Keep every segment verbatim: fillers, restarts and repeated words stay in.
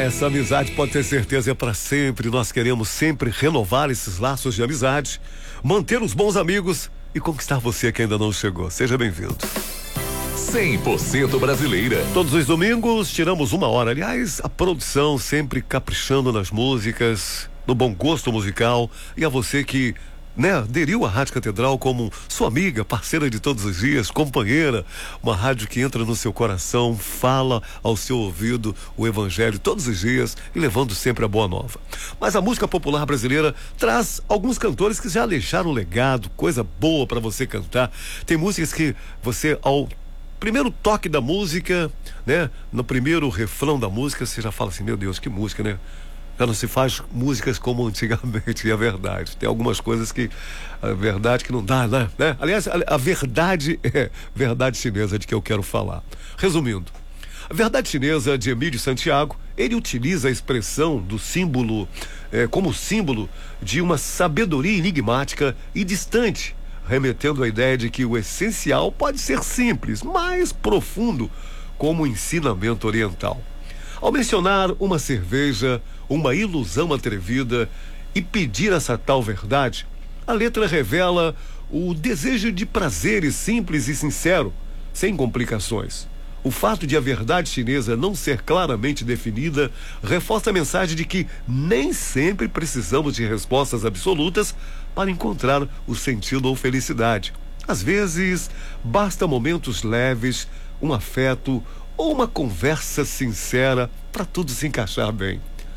essa amizade, pode ter certeza, é para sempre. Nós queremos sempre renovar esses laços de amizade, manter os bons amigos e conquistar você que ainda não chegou. Seja bem-vindo. cem por cento brasileira. Todos os domingos tiramos uma hora. Aliás, a produção sempre caprichando nas músicas, no bom gosto musical. E a você que, né, aderiu à Rádio Catedral como sua amiga, parceira de todos os dias, companheira, uma rádio que entra no seu coração, fala ao seu ouvido o evangelho todos os dias e levando sempre a boa nova. Mas a música popular brasileira traz alguns cantores que já deixaram legado, coisa boa para você cantar. Tem músicas que você, ao primeiro toque da música, né, no primeiro refrão da música, você já fala assim, meu Deus, que música, né? Já não se faz músicas como antigamente, e é verdade. Tem algumas coisas que, a verdade que não dá, né? né? Aliás, a, a verdade é verdade chinesa de que eu quero falar. Resumindo, a verdade chinesa de Emílio Santiago, ele utiliza a expressão do símbolo, eh, como símbolo de uma sabedoria enigmática e distante, remetendo à ideia de que o essencial pode ser simples, mas profundo, como o ensinamento oriental. Ao mencionar uma cerveja, uma ilusão atrevida e pedir essa tal verdade, a letra revela o desejo de prazeres simples e sincero, sem complicações. O fato de a verdade chinesa não ser claramente definida reforça a mensagem de que nem sempre precisamos de respostas absolutas para encontrar o sentido ou felicidade. Às vezes, basta momentos leves, um afeto ou uma conversa sincera para tudo se encaixar bem.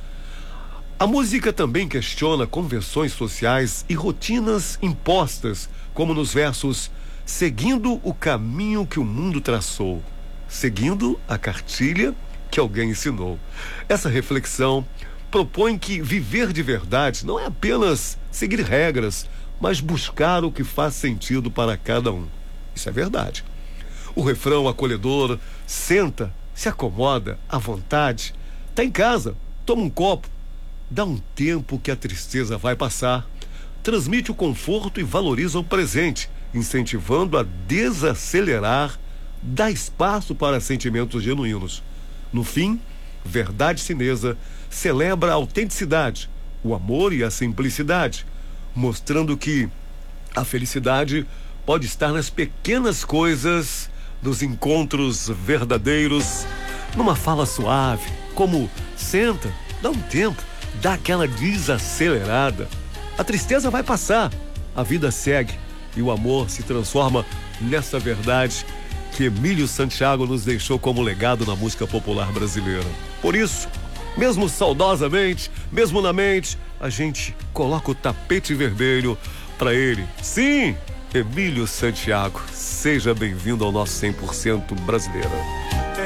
A música também questiona convenções sociais e rotinas impostas, como nos versos seguindo o caminho que o mundo traçou, seguindo a cartilha que alguém ensinou. Essa reflexão propõe que viver de verdade não é apenas seguir regras, mas buscar o que faz sentido para cada um. Isso é verdade. O refrão acolhedor, senta, se acomoda, à vontade, tá em casa, toma um copo, dá um tempo que a tristeza vai passar, transmite o conforto e valoriza o presente, incentivando a desacelerar, dá espaço para sentimentos genuínos. No fim, verdade chinesa celebra a autenticidade, o amor e a simplicidade, mostrando que a felicidade pode estar nas pequenas coisas, nos encontros verdadeiros, numa fala suave, como senta, dá um tempo, dá aquela desacelerada. A tristeza vai passar, a vida segue e o amor se transforma nessa verdade que Emílio Santiago nos deixou como legado na música popular brasileira. Por isso, mesmo saudosamente, mesmo na mente, a gente coloca o tapete vermelho para ele. Sim, Emílio Santiago, seja bem-vindo ao nosso cem por cento brasileira.